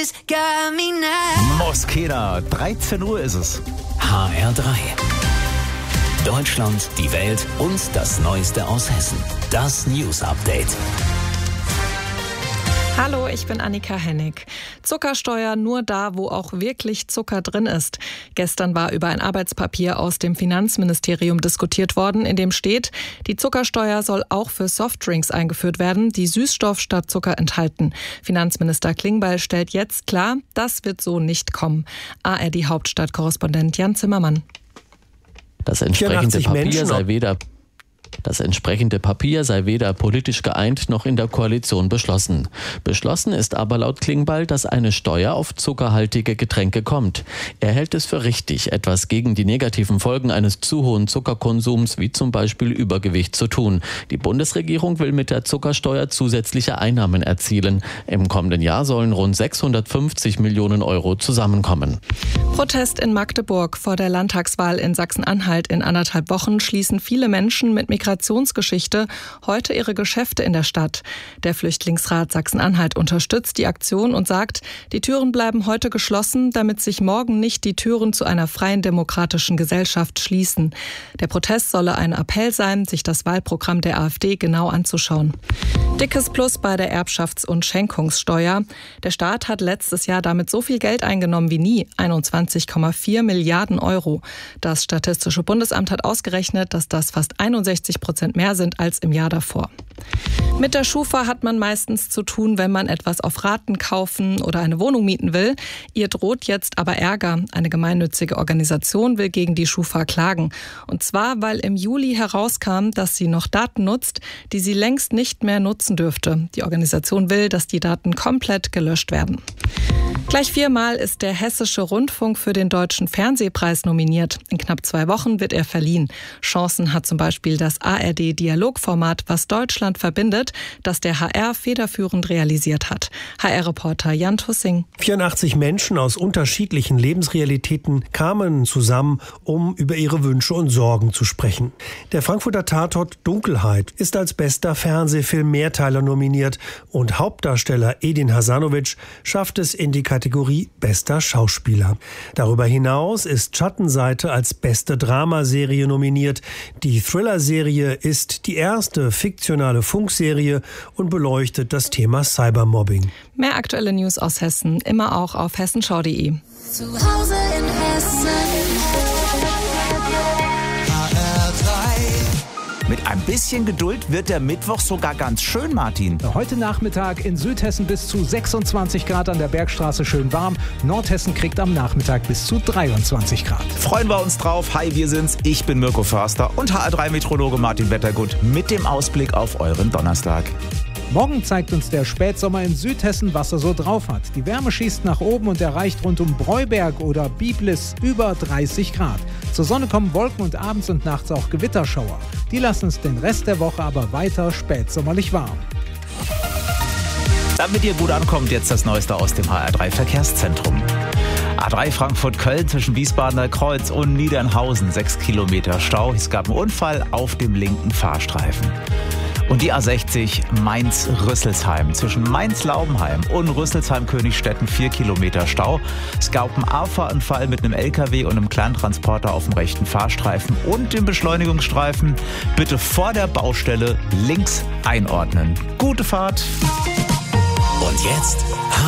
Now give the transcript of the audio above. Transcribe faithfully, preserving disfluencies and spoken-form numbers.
just got me now. Moskera, dreizehn Uhr ist es. H R drei. Deutschland, die Welt und das Neueste aus Hessen. Das News Update. Hallo, ich bin Annika Hennig. Zuckersteuer nur da, wo auch wirklich Zucker drin ist. Gestern war über ein Arbeitspapier aus dem Finanzministerium diskutiert worden, in dem steht, die Zuckersteuer soll auch für Softdrinks eingeführt werden, die Süßstoff statt Zucker enthalten. Finanzminister Klingbeil stellt jetzt klar, das wird so nicht kommen. A R D-Hauptstadtkorrespondent Jan Zimmermann. Das entsprechende Papier sei weder Das entsprechende Papier sei weder politisch geeint noch in der Koalition beschlossen. Beschlossen ist aber laut Klingbeil, dass eine Steuer auf zuckerhaltige Getränke kommt. Er hält es für richtig, etwas gegen die negativen Folgen eines zu hohen Zuckerkonsums, wie zum Beispiel Übergewicht, zu tun. Die Bundesregierung will mit der Zuckersteuer zusätzliche Einnahmen erzielen. Im kommenden Jahr sollen rund sechshundertfünfzig Millionen Euro zusammenkommen. Protest in Magdeburg. Vor der Landtagswahl in Sachsen-Anhalt in anderthalb Wochen schließen viele Menschen mit Migrationsgeschichte heute ihre Geschäfte in der Stadt. Der Flüchtlingsrat Sachsen-Anhalt unterstützt die Aktion und sagt, die Türen bleiben heute geschlossen, damit sich morgen nicht die Türen zu einer freien demokratischen Gesellschaft schließen. Der Protest solle ein Appell sein, sich das Wahlprogramm der AfD genau anzuschauen. Dickes Plus bei der Erbschafts- und Schenkungssteuer. Der Staat hat letztes Jahr damit so viel Geld eingenommen wie nie, einundzwanzig Komma vier Milliarden Euro. Das Statistische Bundesamt hat ausgerechnet, dass das fast einundsechzig Prozent mehr sind als im Jahr davor. Mit der Schufa hat man meistens zu tun, wenn man etwas auf Raten kaufen oder eine Wohnung mieten will. Ihr droht jetzt aber Ärger. Eine gemeinnützige Organisation will gegen die Schufa klagen. Und zwar, weil im Juli herauskam, dass sie noch Daten nutzt, die sie längst nicht mehr nutzen dürfte. Die Organisation will, dass die Daten komplett gelöscht werden. Gleich viermal ist der Hessische Rundfunk für den Deutschen Fernsehpreis nominiert. In knapp zwei Wochen wird er verliehen. Chancen hat zum Beispiel das A R D-Dialogformat Was Deutschland verbindet, das der H R federführend realisiert hat. H R-Reporter Jan Tussing. vierundachtzig Menschen aus unterschiedlichen Lebensrealitäten kamen zusammen, um über ihre Wünsche und Sorgen zu sprechen. Der Frankfurter Tatort Dunkelheit ist als bester Fernsehfilm Mehrteiler nominiert und Hauptdarsteller Edin Hasanovic schafft es in die Kategorie Bester Schauspieler. Darüber hinaus ist Schattenseite als beste Dramaserie nominiert. Die Thriller-Serie ist die erste fiktionale Funkserie und beleuchtet das Thema Cybermobbing. Mehr aktuelle News aus Hessen, immer auch auf hessenschau punkt de. Zu Hause in Hessen. H R drei. Mit ein bisschen Geduld wird der Mittwoch sogar ganz schön, Martin. Heute Nachmittag in Südhessen bis zu sechsundzwanzig Grad, an der Bergstraße schön warm. Nordhessen kriegt am Nachmittag bis zu dreiundzwanzig Grad. Freuen wir uns drauf. Hi, wir sind's. Ich bin Mirko Förster und H R drei Meteorologe Martin Wettergut mit dem Ausblick auf euren Donnerstag. Morgen zeigt uns der Spätsommer in Südhessen, was er so drauf hat. Die Wärme schießt nach oben und erreicht rund um Breuberg oder Biblis über dreißig Grad. Zur Sonne kommen Wolken und abends und nachts auch Gewitterschauer. Die lassen es den Rest der Woche aber weiter spätsommerlich warm. Damit ihr gut ankommt, jetzt das Neueste aus dem H R drei Verkehrszentrum. A drei Frankfurt-Köln zwischen Wiesbadener Kreuz und Niedernhausen, sechs Kilometer Stau. Es gab einen Unfall auf dem linken Fahrstreifen. Und die A sechzig Mainz-Rüsselsheim. Zwischen Mainz-Laubenheim und Rüsselsheim-Königstetten vier Kilometer Stau. Es gab einen Auffahrunfall mit einem L K W und einem Kleintransporter auf dem rechten Fahrstreifen und dem Beschleunigungsstreifen. Bitte vor der Baustelle links einordnen. Gute Fahrt! Und jetzt